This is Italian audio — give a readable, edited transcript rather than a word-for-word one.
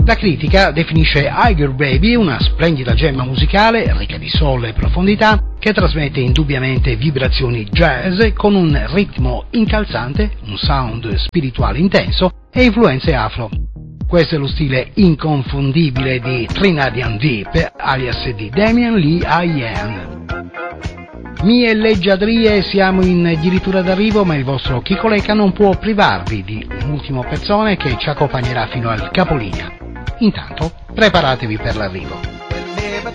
La critica definisce Higher Baby una splendida gemma musicale, ricca di soul e profondità, che trasmette indubbiamente vibrazioni jazz con un ritmo incalzante, un sound spirituale intenso e influenze afro. Questo è lo stile inconfondibile di Trinadian Deep, alias di Damian Lee Ian. Mie leggiadrie, siamo in dirittura d'arrivo, ma il vostro Chico Lecca non può privarvi di un ultimo pezzone che ci accompagnerà fino al capolinea. Intanto, preparatevi per l'arrivo.